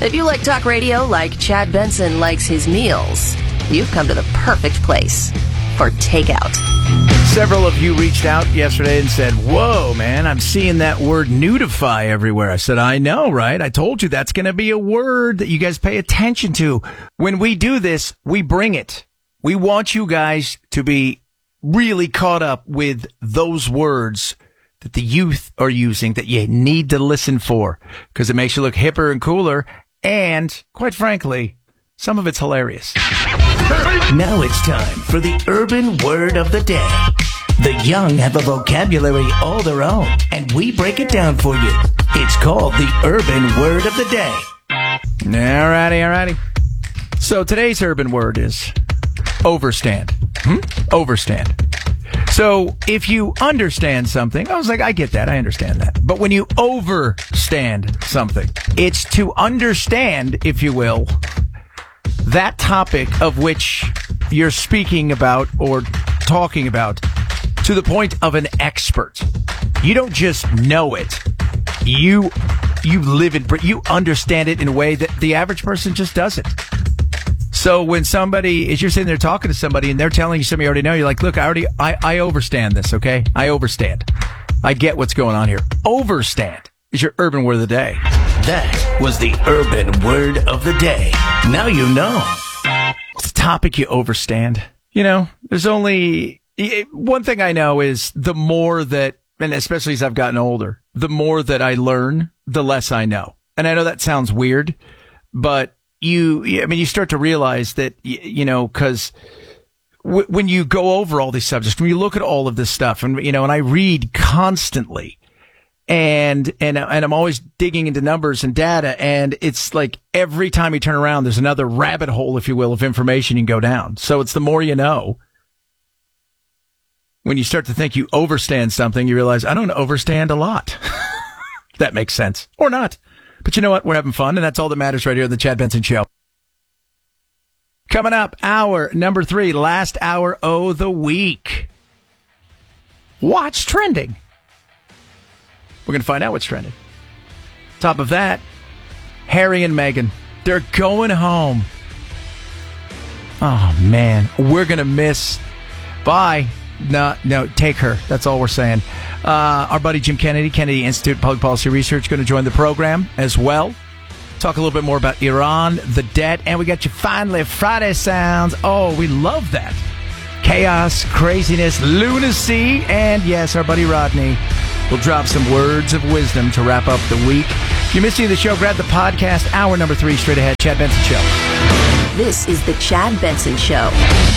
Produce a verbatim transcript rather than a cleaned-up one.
If you like talk radio like Chad Benson likes his meals, you've come to the perfect place for takeout. Several of you reached out yesterday and said, whoa, man, I'm seeing that word nudify everywhere. I said, I know, right? I told you that's going to be a word that you guys pay attention to. When we do this, we bring it. We want you guys to be really caught up with those words that the youth are using that you need to listen for because it makes you look hipper and cooler. And quite frankly, some of it's hilarious. Now it's time for the urban word of the day. The young have a vocabulary all their own, and we break it down for you. It's called the urban word of the day. Alrighty, alrighty. So today's urban word is overstand. Hmm? Overstand. So if you understand something, I was like, I get that. I understand that. But when you overstand something, it's to understand, if you will, that topic of which you're speaking about or talking about to the point of an expert. You don't just know it. You you live it, you understand it in a way that the average person just doesn't. So when somebody, as you're sitting there talking to somebody and they're telling you something you already know, you're like, look, I already, I, I overstand this, okay? I overstand. I get what's going on here. Overstand is your urban word of the day. That was the urban word of the day. Now you know. What's the topic you overstand? You know, there's only, one thing I know is the more that, and especially as I've gotten older, the more that I learn, the less I know. And I know that sounds weird, but you, I mean, you start to realize that, you know, because w- when you go over all these subjects, when you look at all of this stuff, and, you know, and I read constantly, and, and, and I'm always digging into numbers and data, and it's like every time you turn around, there's another rabbit hole, if you will, of information you can go down. So it's the more you know. When you start to think you overstand something, you realize, I don't overstand a lot. That makes sense. Or not. But you know what? We're having fun, and that's all that matters right here on the Chad Benson Show. Coming up, hour number three, last hour of the week. What's trending? We're going to find out what's trending. Top of that, Harry and Meghan. They're going home. Oh, man. We're going to miss. Bye. No, no, take her. That's all we're saying. Uh, our buddy Jim Kennedy, Kennedy Institute of Public Policy Research, going to join the program as well. Talk a little bit more about Iran, the debt, and we got you finally Friday sounds. Oh, we love that. Chaos, craziness, lunacy, and yes, our buddy Rodney will drop some words of wisdom to wrap up the week. If you're missing the show, grab the podcast. Hour number three straight ahead. Chad Benson Show. This is the Chad Benson Show.